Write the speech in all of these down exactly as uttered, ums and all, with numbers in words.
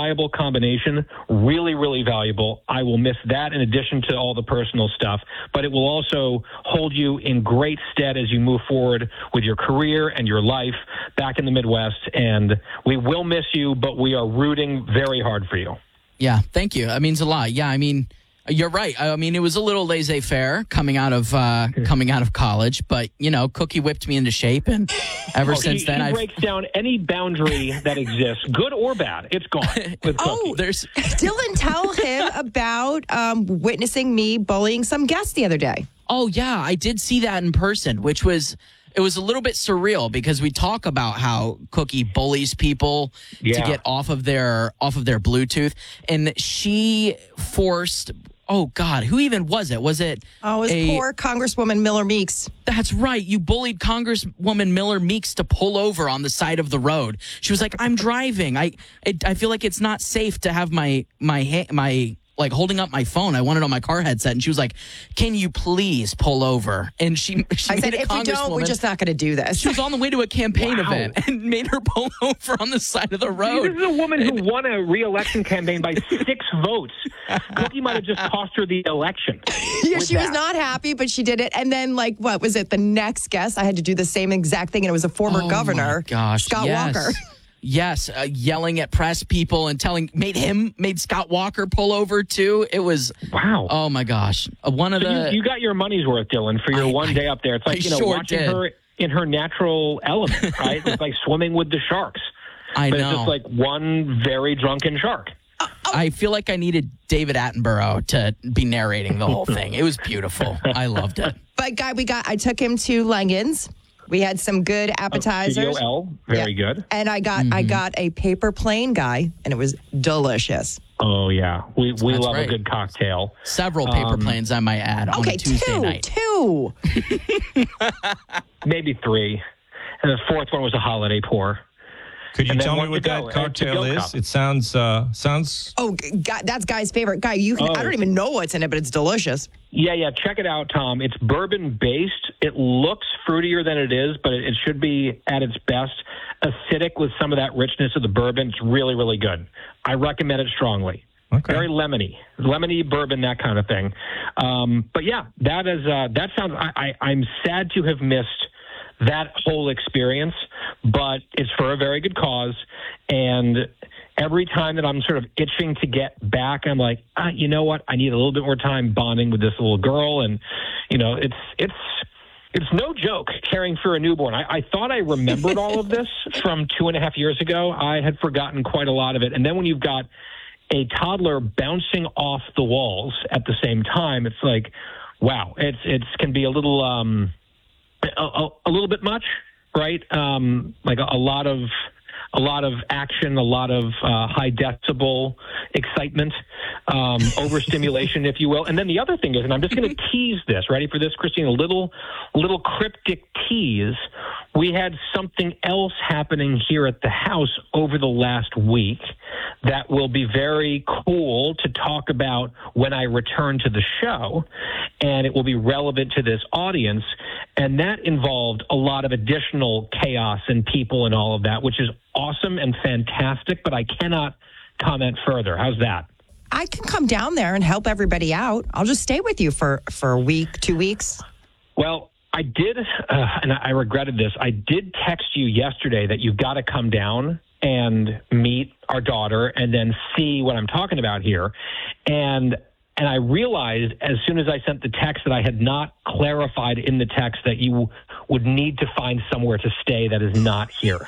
viable combination, really, really valuable. I will miss that in addition to all the personal stuff, but it will also hold you in great stead as you move forward with your career and your life back in the Midwest. And we will miss you, but we are rooting very hard for you. Yeah, thank you. That means a lot. Yeah, I mean, you're right. I mean, it was a little laissez-faire coming out of uh, coming out of college, but you know, Cookie whipped me into shape, and ever oh, since he, then, he I've breaks down any boundary that exists, good or bad. It's gone. With oh, Cookie. there's Dylan, tell him about um, witnessing me bullying some guests the other day. Oh yeah, I did see that in person, which was. It was a little bit surreal because we talk about how Cookie bullies people yeah. to get off of their off of their Bluetooth, and she forced. Oh God, who even was it? Was it? Oh, it was a, poor Congresswoman Miller Meeks. That's right. You bullied Congresswoman Miller Meeks to pull over on the side of the road. She was like, "I'm driving. I it, I feel like it's not safe to have my my my." like holding up my phone. I wanted on my car headset, and she was like, "Can you please pull over?" And she, she I made said, a "If we don't, we're just not going to do this." She was on the way to a campaign Wow. event and made her pull over on the side of the road. This is a woman who won a re-election campaign by six votes. Cookie might have just cost her the election. Yeah, with she was that. not happy, but she did it. And then, like, what was it? The next guest, I had to do the same exact thing, and it was a former Oh, governor, my gosh, Scott yes. Walker. Yes, uh, yelling at press people and telling made him made Scott Walker pull over too. It was Wow. Oh my gosh, uh, one of So the you, you got your money's worth, Dylan, for your I- one I- day up there. It's like, I you know, sure watching did. her in her natural element, right? It's like swimming with the sharks. I but know. it's just like one very drunken shark. I feel like I needed David Attenborough to be narrating the whole thing. It was beautiful. I loved it. But, guy, we got, I took him to Langens. We had some good appetizers. C O L, very Yeah. good. And I got I got a paper plane, guy, and it was delicious. Oh, yeah. We we That's love right. a good cocktail. Several paper Um, planes, I might add, on Okay, a Tuesday two, night. two. Maybe three. And the fourth one was a holiday pour. Could you And then tell me one what to that go, and cocktail to-go is? cup. It sounds uh, sounds. Oh, g- guy, that's Guy's favorite. Guy, you can, Oh. I don't even know what's in it, but it's delicious. Yeah, yeah. Check it out, Tom. It's bourbon-based. It looks fruitier than it is, but it, it should be at its best acidic with some of that richness of the bourbon. It's really, really good. I recommend it strongly. Okay. Very lemony, lemony bourbon, that kind of thing. Um, but yeah, that is uh, that sounds. I, I, I'm sad to have missed that whole experience, but it's for a very good cause. And every time that I'm sort of itching to get back, I'm like, ah, you know what? I need a little bit more time bonding with this little girl. And, you know, it's, it's, it's no joke caring for a newborn. I, I thought I remembered all of this from two and a half years ago. I had forgotten quite a lot of it. And then when you've got a toddler bouncing off the walls at the same time, it's like, wow, it's, it's can be a little, um, A, a, a little bit much, right? Um, like a, a lot of a lot of action, a lot of uh, high decibel excitement, um, overstimulation, if you will. And then the other thing is, and I'm just going to tease this. Ready for this, Christine? A little little cryptic tease. We had something else happening here at the house over the last week that will be very cool to talk about when I return to the show, and it will be relevant to this audience. And that involved a lot of additional chaos and people and all of that, which is awesome and fantastic, but I cannot comment further. How's that? I can come down there and help everybody out. I'll just stay with you for, for a week, two weeks. Well, I did, uh, and I regretted this, I did text you yesterday that you've got to come down and meet our daughter and then see what I'm talking about here. And and I realized as soon as I sent the text that I had not clarified in the text that you would need to find somewhere to stay that is not here.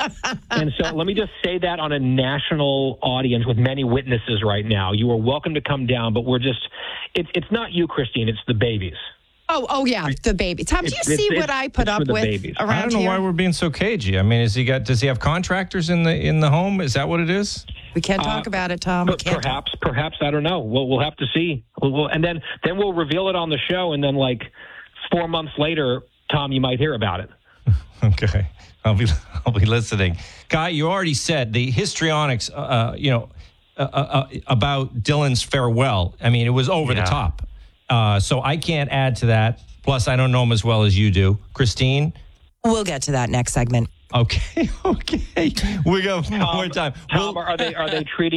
And so let me just say that on a national audience with many witnesses right now. You are welcome to come down, but we're just, it's it's not you, Christine, it's the babies. Oh, oh yeah, the baby. Tom, do you It's- see it's- what I put it's up for the with babies. around I don't know here? why we're being so cagey. I mean, is he got? Does he have contractors in the in the home? Is that what it is? We can't talk Uh, about it, Tom. We But can't. perhaps, perhaps I don't know. We'll we'll have to see. We'll, we'll, and then then we'll reveal it on the show, and then like four months later, Tom, you might hear about it. Okay, I'll be I'll be listening. Guy, you already said the histrionics. Uh, you know uh, uh, about Dylan's farewell. I mean, it was over Yeah. the top. Uh, so I can't add to that. Plus, I don't know him as well as you do, Christine. We'll get to that next segment. Okay, okay. We go one more time. Tom, We'll- are they are they treating